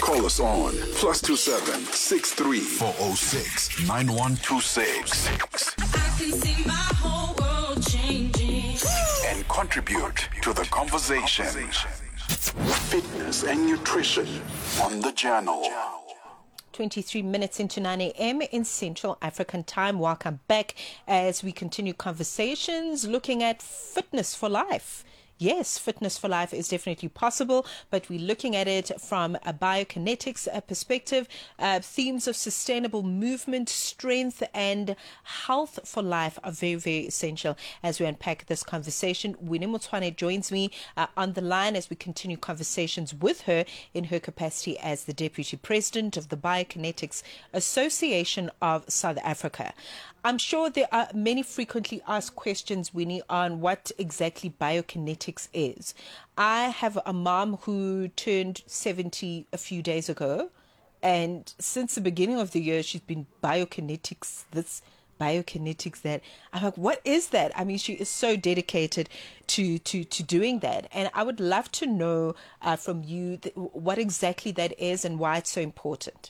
Call us on +27 63 406 9126. I can see my whole world changing. And contribute to the conversation. Fitness and nutrition on the Journal. 23 minutes into 9 a.m. in Central African time. Welcome back as we continue conversations looking at fitness for life. Yes, fitness for life is definitely possible, but we're looking at it from a biokinetics perspective. Themes of sustainable movement, strength, and health for life are very, very essential as we unpack this conversation. Winnie Motwane joins me on the line as we continue conversations with her in her capacity as the Deputy President of the Biokinetics Association of South Africa. I'm sure there are many frequently asked questions, Winnie, on what exactly biokinetics is. I have a mom who turned 70 a few days ago, and since the beginning of the year, she's been biokinetics this, biokinetics that. I'm like, what is that? I mean, she is so dedicated to doing that. And I would love to know from you what exactly that is and why it's so important.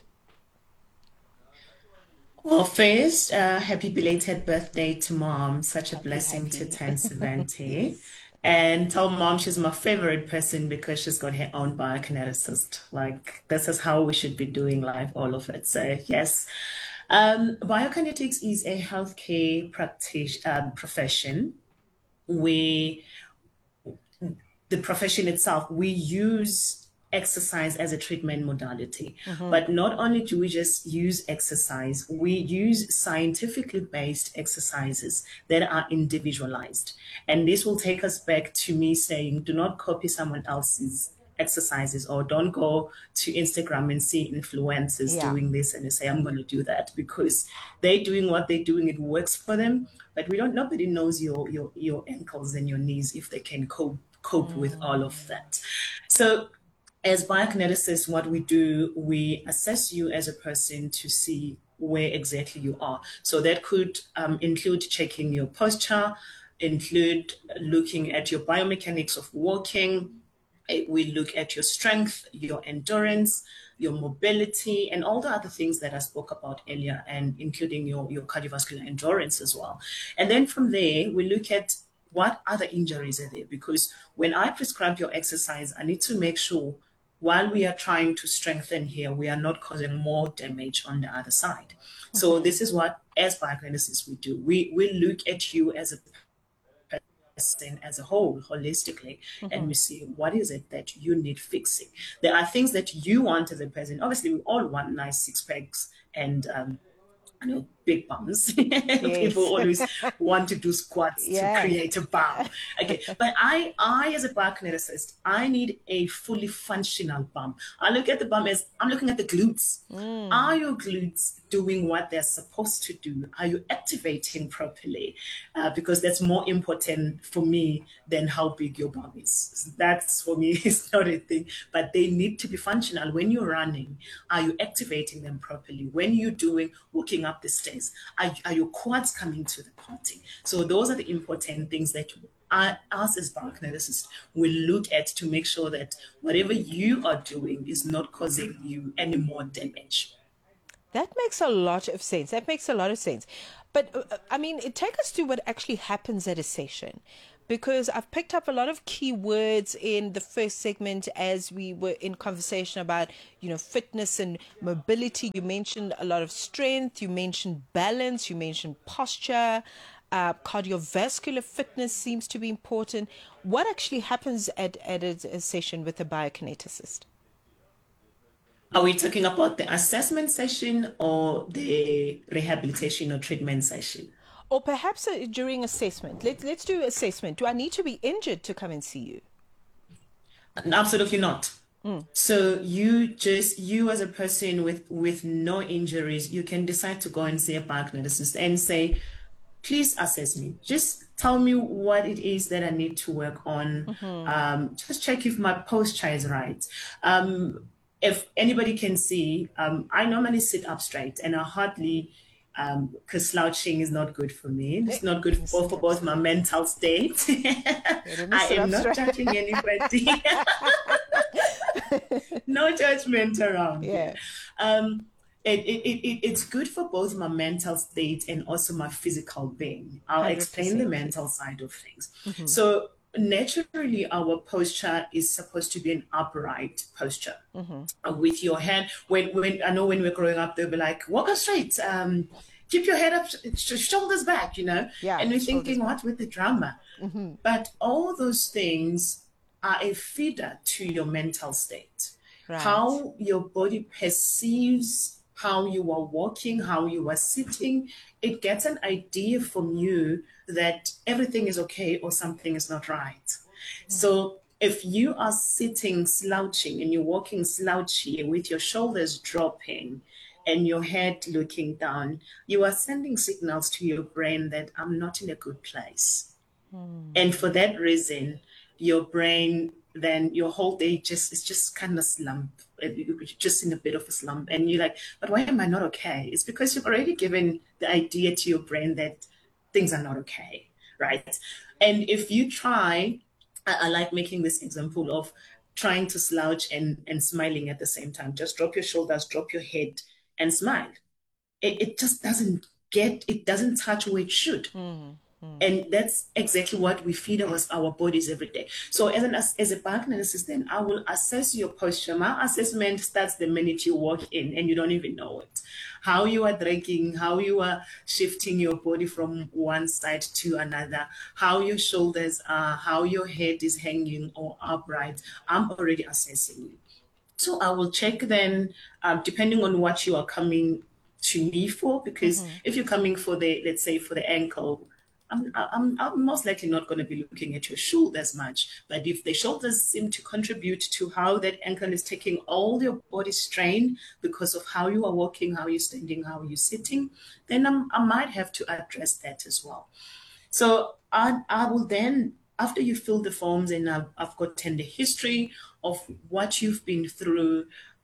Well, first, happy belated birthday to Mom. Such a blessing to turn 70. And tell Mom she's my favorite person because she's got her own biokineticist. Like, this is how we should be doing life, all of it. So, yes. Biokinetics is a healthcare profession where the profession itself, we use exercise as a treatment modality. But not only do we just use exercise, we use scientifically based exercises that are individualized. And this will take us back to me saying, do not copy someone else's exercises, or don't go to Instagram and see influencers doing this and you say, I'm going to do that, because they're doing what they're doing. It works for them, but nobody knows your ankles and your knees if they can cope with all of that. So as biokineticists, what we do, we assess you as a person to see where exactly you are. So that could include checking your posture, include looking at your biomechanics of walking. We look at your strength, your endurance, your mobility, and all the other things that I spoke about earlier, and including your cardiovascular endurance as well. And then from there, we look at what other injuries are there, because when I prescribe your exercise, I need to make sure while we are trying to strengthen here, we are not causing more damage on the other side. So this is what, as biokineticists, we do. We look at you as a person as a whole, holistically, and we see what is it that you need fixing. There are things that you want as a person. Obviously, we all want nice six packs and big bums. People always want to do squats to create a bum. Okay, but I as a biokineticist, I need a fully functional bum. I look at the bum as I'm looking at the glutes. Are your glutes doing what they're supposed to do? Are you activating properly? Because that's more important for me than how big your bum is. That's, for me, is not a thing, but they need to be functional. When you're running, are you activating them properly? When you're walking up the stairs, are your quads coming to the party? So those are the important things that us as biokineticists will look at to make sure that whatever you are doing is not causing you any more damage. That makes a lot of sense. But, I mean, take us through what actually happens at a session, because I've picked up a lot of key words in the first segment as we were in conversation about, fitness and mobility. You mentioned a lot of strength. You mentioned balance. You mentioned posture. Cardiovascular fitness seems to be important. What actually happens at a session with a biokineticist? Are we talking about the assessment session or the rehabilitation or treatment session? Or perhaps during assessment. Let's do assessment. Do I need to be injured to come and see you? Absolutely not. So you as a person with no injuries, you can decide to go and see a biokineticist and say, please assess me. Just tell me what it is that I need to work on. Just check if my posture is right. If anybody can see, I normally sit up straight, and I hardly, because slouching is not good for me. It's not good for both my mental state. I am not judging anybody. No judgment around Yeah. here. It's good for both my mental state and also my physical being. I'll explain the 100%, mental please. side of things. So naturally, our posture is supposed to be an upright posture. With your hand, when I know when we're growing up, they'll be like, walk up straight, keep your head up, shoulders back, Yeah, and we're shoulders thinking, back. what with the drama? But all those things are a feeder to your mental state. Right. How your body perceives how you are walking, how you are sitting, it gets an idea from you that everything is okay or something is not right. So if you are sitting slouching and you're walking slouchy with your shoulders dropping and your head looking down, you are sending signals to your brain that I'm not in a good place. And for that reason, your brain, then your whole day just is just kind of slump. You're just in a bit of a slump. And you're like, but why am I not okay? It's because you've already given the idea to your brain that things are not okay, right? And if you try, I like making this example of trying to slouch and smiling at the same time. Just drop your shoulders, drop your head, and smile. It just it doesn't touch where it should. And that's exactly what we feed our bodies every day. So as a biokineticist, then I will assess your posture. My assessment starts the minute you walk in and you don't even know it. How you are drinking, how you are shifting your body from one side to another, how your shoulders are, how your head is hanging or upright. I'm already assessing you. So I will check then, depending on what you are coming to me for, because if you're coming for let's say for the ankle, I'm most likely not going to be looking at your shoulders much. But if the shoulders seem to contribute to how that ankle is taking all your body strain because of how you are walking, how you're standing, how you're sitting, then I might have to address that as well. So I will then, after you fill the forms and I've gotten the history of what you've been through,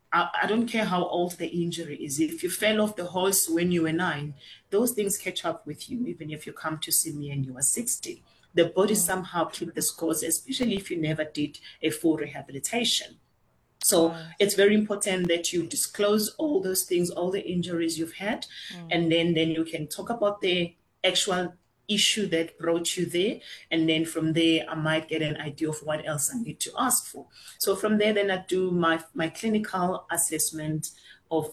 I don't care how old the injury is. If you fell off the horse when you were 9, those things catch up with you, even if you come to see me and you are 60. The body somehow keep the scores, especially if you never did a full rehabilitation. So it's very important that you disclose all those things, all the injuries you've had, and then you can talk about the actual issue that brought you there. And then from there, I might get an idea of what else I need to ask for. So from there, then I do my clinical assessment of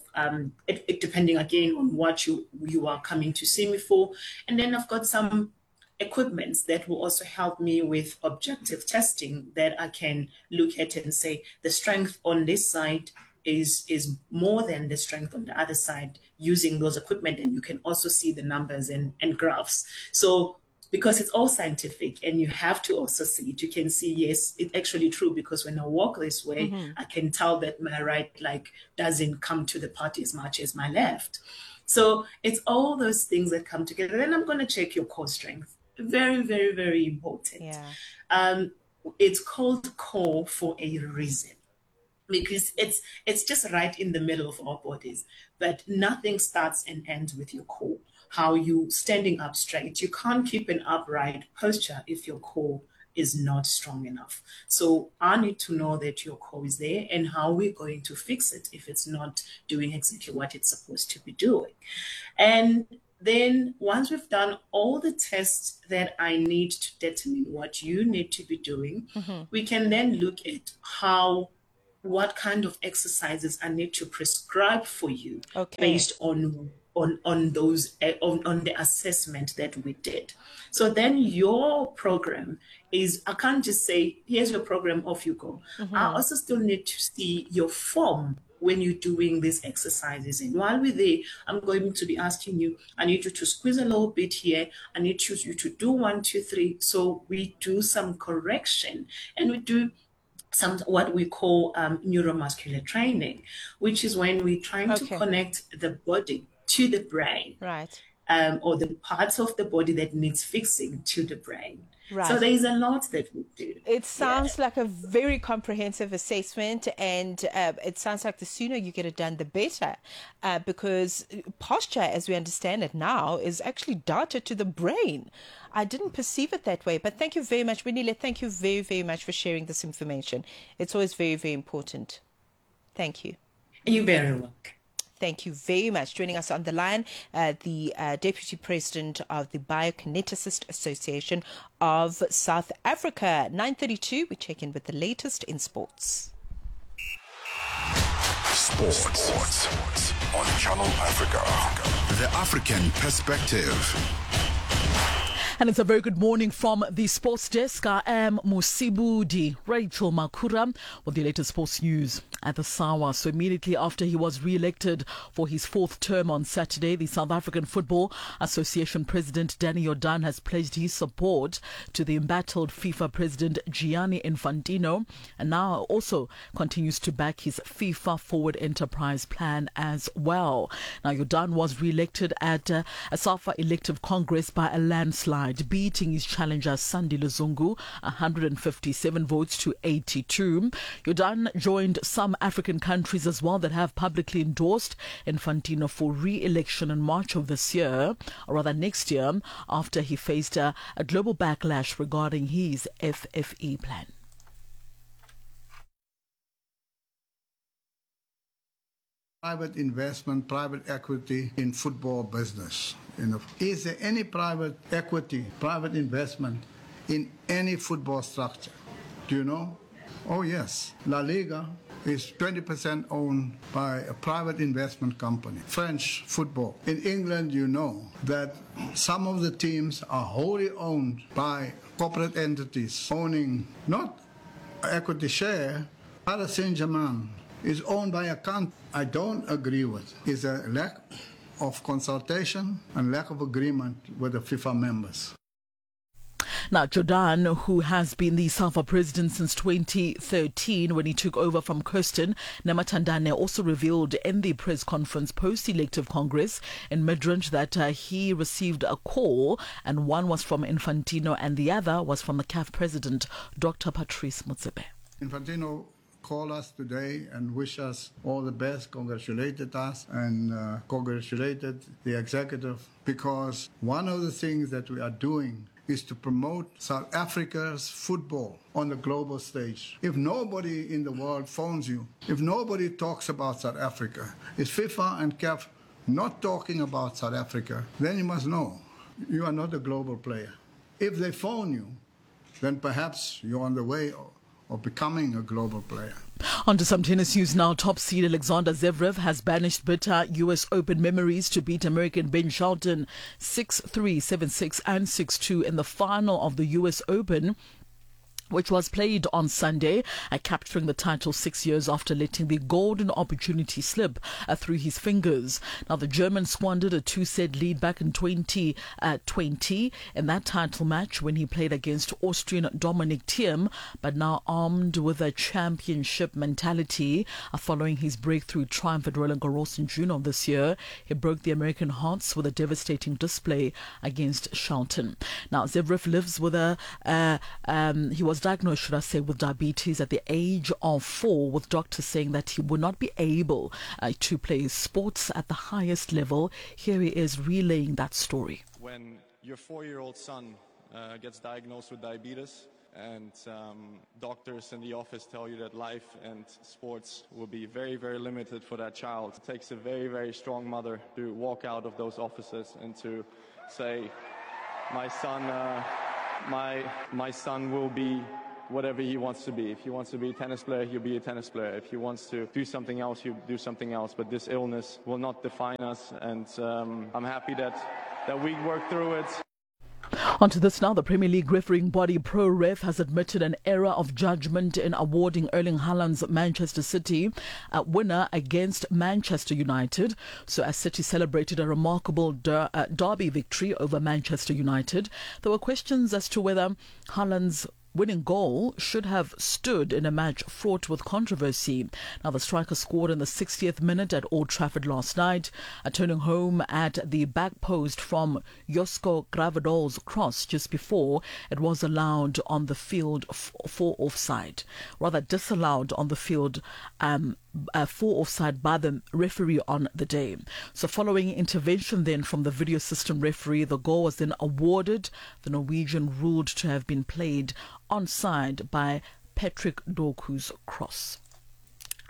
it depending again on what you are coming to see me for. And then I've got some equipments that will also help me with objective testing that I can look at and say the strength on this side is more than the strength on the other side using those equipment, and you can also see the numbers and graphs. So because it's all scientific and you have to also see it, you can see, yes, it's actually true, because when I walk this way, I can tell that my right leg doesn't come to the party as much as my left. So it's all those things that come together. Then I'm going to check your core strength. Very, very, very important. Yeah. It's called core for a reason, because it's just right in the middle of our bodies. But nothing starts and ends with your core. How you standing up straight. You can't keep an upright posture if your core is not strong enough. So I need to know that your core is there and how we're going to fix it if it's not doing exactly what it's supposed to be doing. And then once we've done all the tests that I need to determine what you need to be doing, we can then look at what kind of exercises I need to prescribe for you based on those on the assessment that we did. So then your program is, I can't just say, here's your program, off you go. I also still need to see your form when you're doing these exercises. And while we're there, I'm going to be asking you, I need you to squeeze a little bit here. I need you to do 1, 2, 3. So we do some correction, and we do some what we call neuromuscular training, which is when we're trying to connect the body to the brain, right? Or the parts of the body that needs fixing to the brain. Right. So there is a lot that we do. It sounds like a very comprehensive assessment, and it sounds like the sooner you get it done, the better, because posture, as we understand it now, is actually data to the brain. I didn't perceive it that way, but thank you very much, Winile. Thank you very, very much for sharing this information. It's always very, very important. Thank you. You're very welcome. Thank you very much. Joining us on the line, the Deputy President of the Biokineticist Association of South Africa. 9:32, we check in with the latest in sports. Sports on Channel Africa. The African perspective. And it's a very good morning from the sports desk. I am Musibudi Rachel Makura with the latest sports news at the Sawa. So immediately after he was re-elected for his fourth term on Saturday, the South African Football Association President Danny Jordaan has pledged his support to the embattled FIFA President Gianni Infantino, and now also continues to back his FIFA Forward Enterprise plan as well. Now, Jordaan was re-elected at a SAFA elective congress by a landslide, beating his challenger Sandi Luzungu 157 votes to 82. Jordaan joined some African countries as well that have publicly endorsed Infantino for re-election in March of this year, or rather next year, after he faced a global backlash regarding his FFE plan. Private investment, private equity in football business. Is there any private equity, private investment in any football structure? Do you know? Oh yes, La Liga is 20% owned by a private investment company. French football. In England, you know that some of the teams are wholly owned by corporate entities owning not equity share. Paris Saint-Germain is owned by a country. I don't agree with is a lack of consultation and lack of agreement with the FIFA members. Now, Jordaan, who has been the SAFA president since 2013 when he took over from Kirsten Namatandane, also revealed in the press conference post-elective Congress in Midrand that he received a call, and one was from Infantino and the other was from the CAF president, Dr. Patrice Motsepe. Infantino called us today and wished us all the best, congratulated us and congratulated the executive, because one of the things that we are doing is to promote South Africa's football on the global stage. If nobody in the world phones you, if nobody talks about South Africa, if FIFA and CAF not talking about South Africa, then you must know you are not a global player. If they phone you, then perhaps you're on the way of becoming a global player. On to some tennis news now. Top seed Alexander Zverev has banished bitter US Open memories to beat American Ben Shelton 6-3, 7-6 and 6-2 in the final of the US Open, which was played on Sunday, capturing the title 6 years after letting the golden opportunity slip through his fingers. Now, the German squandered a 2-set lead back in 2020 in that title match when he played against Austrian Dominic Thiem, but now armed with a championship mentality following his breakthrough triumph at Roland Garros in June of this year. He broke the American hearts with a devastating display against Shelton. Now, Zverev lives with he was diagnosed, should I say, with diabetes at the age of 4, with doctors saying that he would not be able to play sports at the highest level. Here he is relaying that story. When your 4-year-old son gets diagnosed with diabetes and doctors in the office tell you that life and sports will be very, very limited for that child, it takes a very, very strong mother to walk out of those offices and to say, my son will be whatever he wants to be. If he wants to be a tennis player, he'll be a tennis player. If he wants to do something else, he'll do something else. But this illness will not define us, and I'm happy that we work through it. On to this now. The Premier League refereeing body ProRef has admitted an error of judgment in awarding Erling Haaland's Manchester City a winner against Manchester United. So as City celebrated a remarkable derby victory over Manchester United, there were questions as to whether Haaland's winning goal should have stood in a match fraught with controversy. Now, the striker scored in the 60th minute at Old Trafford last night, turning home at the back post from Josko Gravadol's cross just before it was allowed on the field for offside. Rather disallowed on the field for offside by the referee on the day. So following intervention then from the video system referee, the goal was then awarded. The Norwegian ruled to have been played onside by Patrick Doku's cross.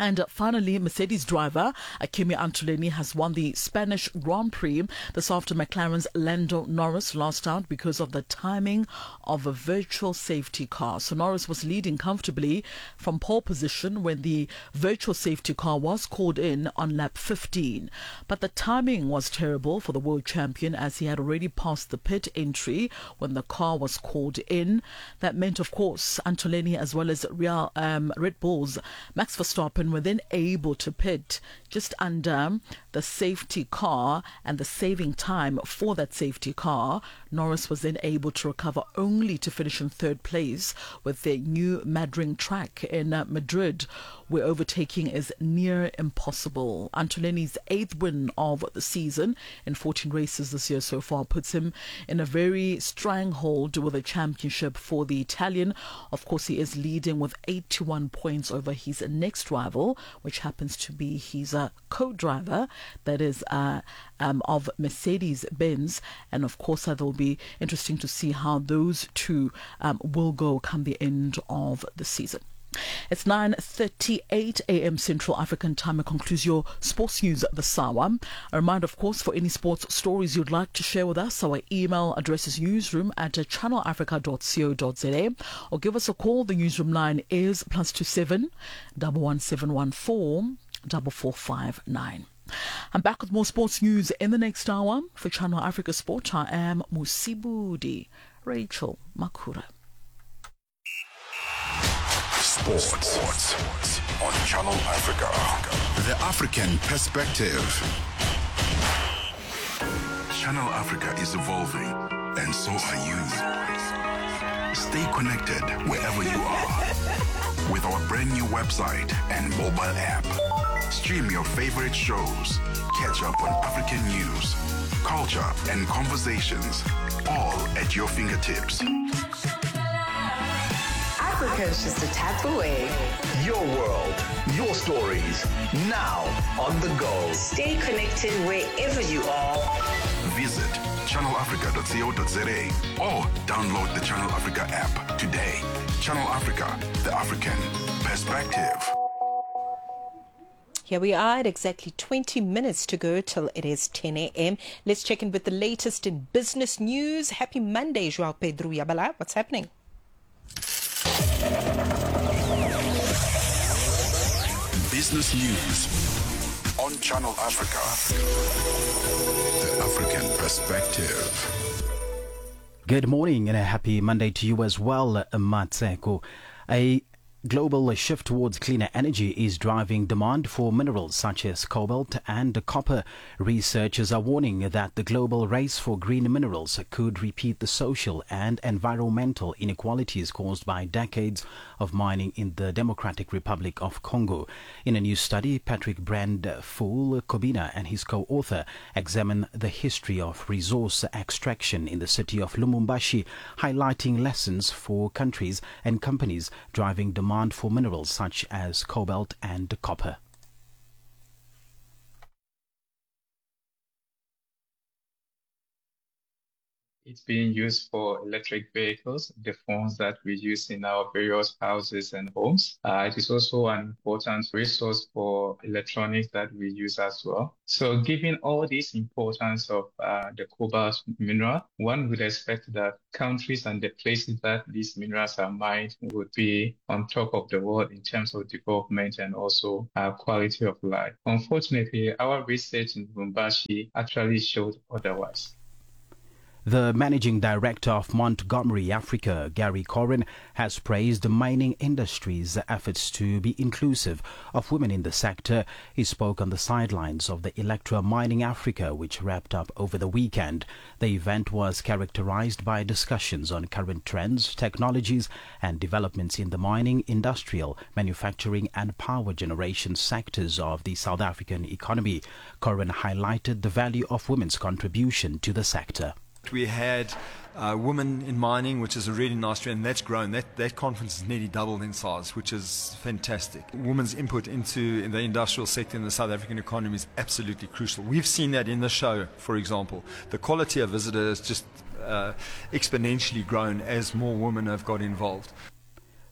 And finally, Mercedes driver Kimi Antonelli has won the Spanish Grand Prix. This after McLaren's Lando Norris lost out because of the timing of a virtual safety car. So Norris was leading comfortably from pole position when the virtual safety car was called in on lap 15. But the timing was terrible for the world champion as he had already passed the pit entry when the car was called in. That meant, of course, Antonelli as well as Red Bull's Max Verstappen were then able to pit just under the safety car, and the saving time for that safety car, Norris was then able to recover only to finish in third place with their new Madrid track in Madrid, where overtaking is near impossible. Antonelli's 8th win of the season in 14 races this year so far puts him in a very stranglehold with a championship for the Italian. Of course, he is leading with 81 points over his next rival, which happens to be his co-driver, that is of Mercedes-Benz. And of course, that will be interesting to see how those two will go come the end of the season. It's 9:38 a.m. Central African Time. It concludes your sports news this hour. A reminder, of course, for any sports stories you'd like to share with us, our email address is newsroom@channelafrica.co.za, or give us a call. The newsroom line is +27 11714 4459. I'm back with more sports news in the next hour. For Channel Africa Sport, I am Musibudi Rachel Makura. Sports on Channel Africa. The African perspective. Channel Africa is evolving, and so are you. Stay connected wherever you are with our brand new website and mobile app. Stream your favorite shows, catch up on African news, culture, and conversations, all at your fingertips. Africa is just a tap away. Your world, your stories, now on the go. Stay connected wherever you are. Visit channelafrica.co.za or download the Channel Africa app today. Channel Africa, the African perspective. Here we are at exactly 20 minutes to go till it is 10 a.m. Let's check in with the latest in business news. Happy Monday, Joao Pedro Yabala. What's happening? Business news on Channel Africa. The African perspective. Good morning and a happy Monday to you as well, Matseko. A global shift towards cleaner energy is driving demand for minerals such as cobalt and copper. Researchers are warning that the global race for green minerals could repeat the social and environmental inequalities caused by decades of mining in the Democratic Republic of Congo. In a new study, Patrick Brand-Fool Kobina and his co-author examine the history of resource extraction in the city of Lubumbashi, highlighting lessons for countries and companies driving demand for minerals such as cobalt and copper. It's being used for electric vehicles, the phones that we use in our various houses and homes. It is also an important resource for electronics that we use as well. So given all this importance of the cobalt mineral, one would expect that countries and the places that these minerals are mined would be on top of the world in terms of development and also quality of life. Unfortunately, our research in Lubumbashi actually showed otherwise. The managing director of Montgomery Africa, Gary Corrin, has praised the mining industry's efforts to be inclusive of women in the sector. He spoke on the sidelines of the Electra Mining Africa, which wrapped up over the weekend. The event was characterized by discussions on current trends, technologies, and developments in the mining, industrial, manufacturing, and power generation sectors of the South African economy. Corrin highlighted the value of women's contribution to the sector. We had women in mining, which is a really nice trend, and that's grown. That conference has nearly doubled in size, which is fantastic. Women's input into the industrial sector in the South African economy is absolutely crucial. We've seen that in the show, for example. The quality of visitors just exponentially grown as more women have got involved.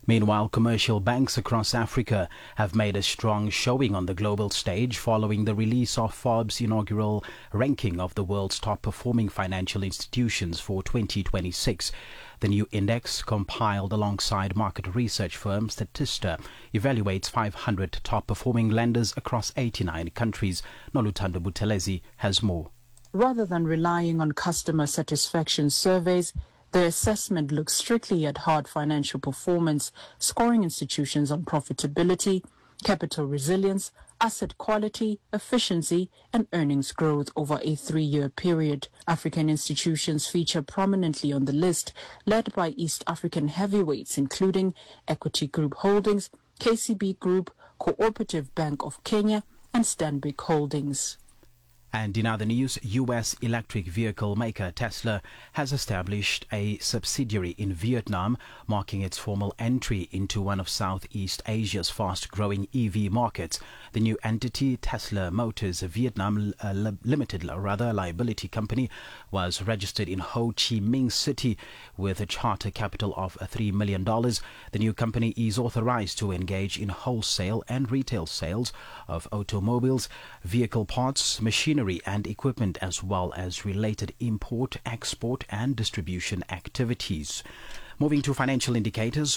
Meanwhile, commercial banks across Africa have made a strong showing on the global stage following the release of Forbes' inaugural ranking of the world's top-performing financial institutions for 2026. The new index, compiled alongside market research firm Statista, evaluates 500 top-performing lenders across 89 countries. Noluthando Buthelezi has more. Rather than relying on customer satisfaction surveys, the assessment looks strictly at hard financial performance, scoring institutions on profitability, capital resilience, asset quality, efficiency, and earnings growth over a 3-year period. African institutions feature prominently on the list, led by East African heavyweights including Equity Group Holdings, KCB Group, Cooperative Bank of Kenya, and Stanbic Holdings. And in other news, U.S. electric vehicle maker Tesla has established a subsidiary in Vietnam, marking its formal entry into one of Southeast Asia's fast-growing EV markets. The new entity, Tesla Motors Vietnam Limited Liability Company, was registered in Ho Chi Minh City with a charter capital of $3 million. The new company is authorized to engage in wholesale and retail sales of automobiles, vehicle parts, machinery and equipment, as well as related import, export and distribution activities. Moving to financial indicators,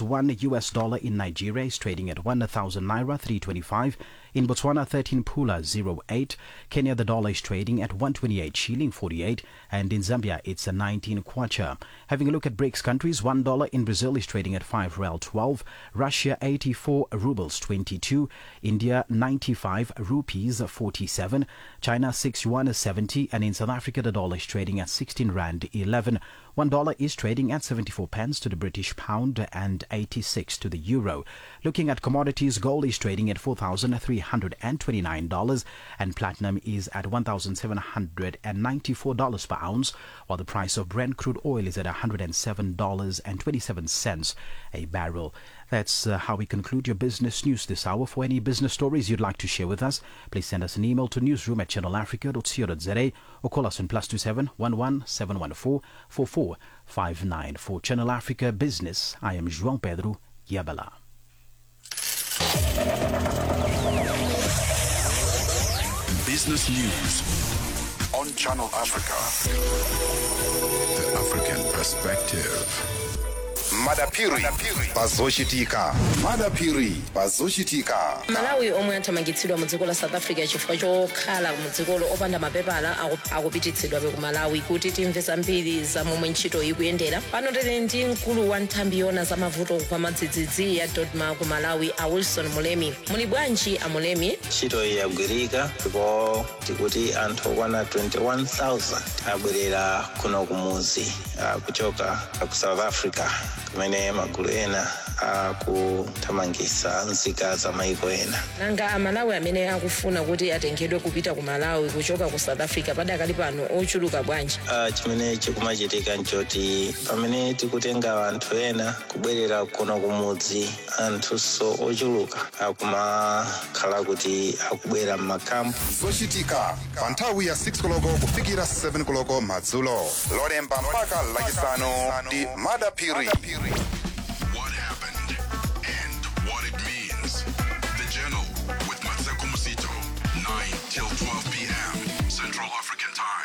$1 in Nigeria is trading at 1,000 naira 325. In Botswana, 13 pula 08. Kenya, the dollar is trading at 128 shilling 48. And in Zambia, it's a 19 kwacha. Having a look at BRICS countries, $1 in Brazil is trading at 5 riyal 12. Russia, 84 rubles 22. India, 95 rupees 47. China, 6 yuan 70. And in South Africa, the dollar is trading at 16 rand 11. $1 is trading at 74 pence to the British pound and 86 to the euro. Looking at commodities, gold is trading at $4,329 and platinum is at $1,794 per ounce, while the price of Brent crude oil is at $107.27 a barrel. That's how we conclude your business news this hour. For any business stories you'd like to share with us, please send us an email to newsroom@channelafrica.co.za or call us on +27 11 714 4459. For Channel Africa Business, I am João Pedro Yabala. Business news on Channel Africa. The African perspective. Madapiri bazoshitika. Madapiri bazoshitika. Malawi omwe athamangitsidwa mu dziko la South Africa chifukwa chokhala mu dzikolo opanda mapepala akupititsidwabe ku Malawi kuti timve zambiri za momwe ntchito ikuyendera. Pano tili ndi mkulu wa nthambi yona za mavuto kwa madzidzidzi ya Dodma ku Malawi, a Wilson Mulemi. Muli bwanji a Mulemi? Ntchito yagwirika ndipo tikuti anthu okwana 21,000 abwerera kuno kumuzi kuchoka ku South Africa, kumene magulu ena akuthamangitsa nzika za maiko ena. Nanga amalawi amene akufuna kuti atengedwe kupita ku Malawi kuchoka ku South Africa padakali pano ochuluka bwanji? Chimene chikumachitika nchoti pamene tikutenga anthu ena kubwerera kuno kumudzi, anthuso ochuluka akumakhala kuti akubwera m'makampu. Zochitika pa nthawi ya 6 koloko kufikira 7 koloko madzulo. Lolemba mpaka lachisanu ndi Madapiri. What happened and what it means. The Journal with Matseko Musito, 9 till 12 p.m. Central African Time.